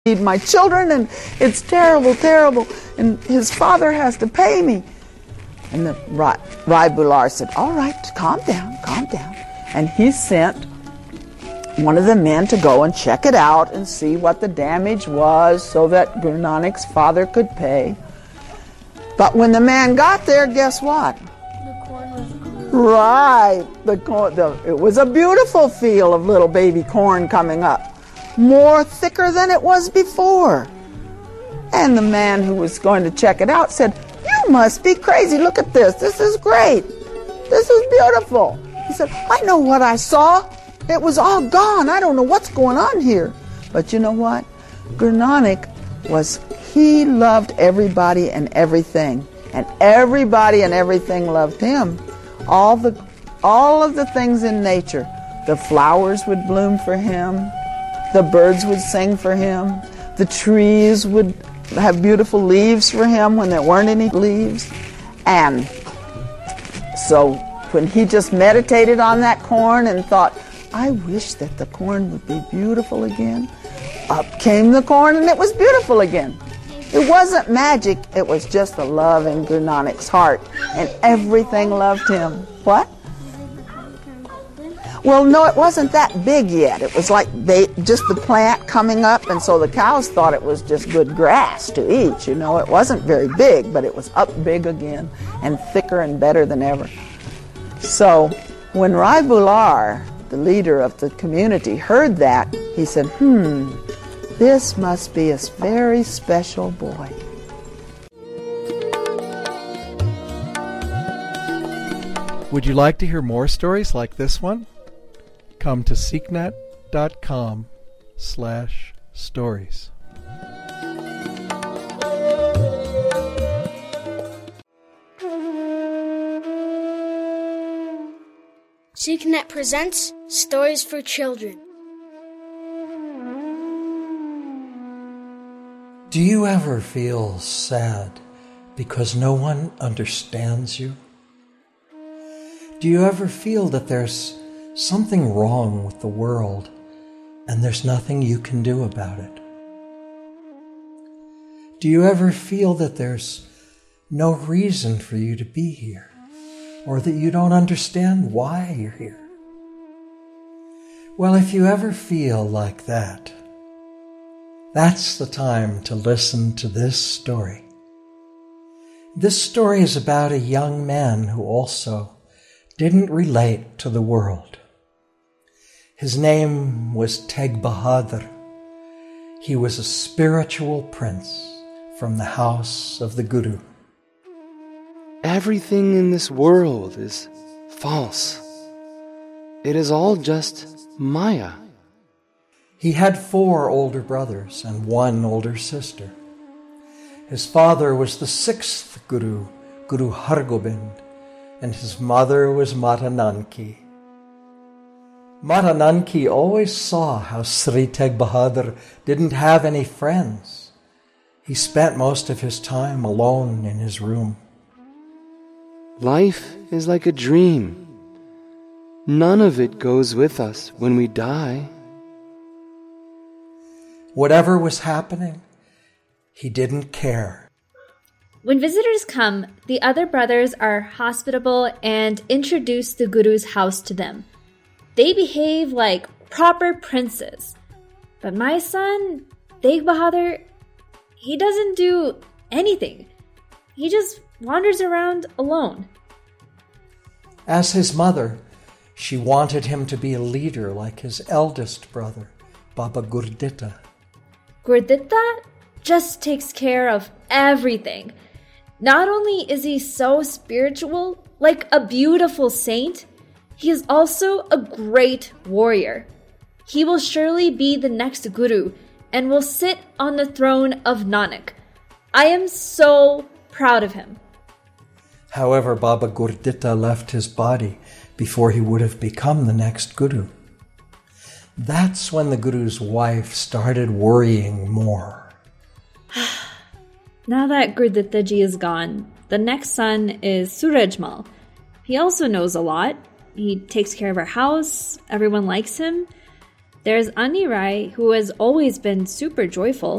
feed my children, and it's terrible, terrible, and his father has to pay me. And the Rai Bular said, all right, calm down. And he sent one of the men to go and check it out and see what the damage was so that Guru Nanak's father could pay. But when the man got there, guess what? The corn was green. Right. It was a beautiful field of little baby corn coming up, more thicker than it was before. And the man who was going to check it out said, you must be crazy. Look at this. This is great. This is beautiful. He said, I know what I saw. It was all gone. I don't know what's going on here. But you know what? Guru Nanak he loved everybody and everything. And everybody and everything loved him. All of the things in nature. The flowers would bloom for him. The birds would sing for him. The trees would have beautiful leaves for him when there weren't any leaves. And so when he just meditated on that corn and thought, I wish that the corn would be beautiful again, up came the corn and it was beautiful again. It wasn't magic, it was just the love in Guru Nanak's heart, and everything loved him. What? Well, no, it wasn't that big yet. It was like just the plant coming up, and so the cows thought it was just good grass to eat. You know, it wasn't very big, but it was up big again and thicker and better than ever. So when Rai Bular, the leader of the community, heard that, he said, this must be a very special boy. Would you like to hear more stories like this one? Come to seeknet.com/stories. SeekNet presents Stories for Children. Do you ever feel sad because no one understands you? Do you ever feel that there's something wrong with the world and there's nothing you can do about it? Do you ever feel that there's no reason for you to be here, or that you don't understand why you're here? Well, if you ever feel like that, that's the time to listen to this story. This story is about a young man who also didn't relate to the world. His name was Teg Bahadur. He was a spiritual prince from the house of the Guru. Everything in this world is false. It is all just Maya. He had 4 older brothers and 1 older sister. His father was the 6th Guru, Guru Hargobind, and his mother was Mata Nanki. Mata Nanki always saw how Sri Teg Bahadur didn't have any friends. He spent most of his time alone in his room. Life is like a dream. None of it goes with us when we die. Whatever was happening, he didn't care. When visitors come, the other brothers are hospitable and introduce the Guru's house to them. They behave like proper princes. But my son, Teg Bahadur, he doesn't do anything. He just wanders around alone. As his mother, she wanted him to be a leader like his eldest brother, Baba Gurditta. Gurditta just takes care of everything. Not only is he so spiritual, like a beautiful saint, he is also a great warrior. He will surely be the next Guru and will sit on the throne of Nanak. I am so proud of him. However, Baba Gurditta left his body before he would have become the next Guru. That's when the Guru's wife started worrying more. Now that Gurditta ji is gone, the next son is Surajmal. He also knows a lot. He takes care of our house. Everyone likes him. There's Anirai, who has always been super joyful.